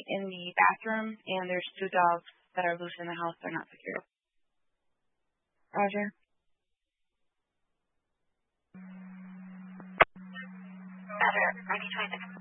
in the bathroom, and there's 2 dogs that are loose in the house. They're not secure. Roger. Roger, 1926.